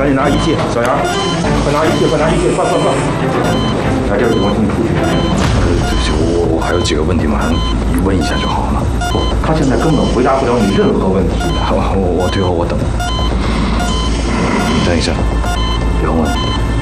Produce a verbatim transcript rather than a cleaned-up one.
赶紧拿仪器，小杨，快拿仪器，快拿仪器，快快快！来这儿，我请你出去。 呃，对不起，我我还有几个问题嘛，你问一下就好了。 他现在根本回答不了你任何问题。 我我我对我我等。等一下，别问。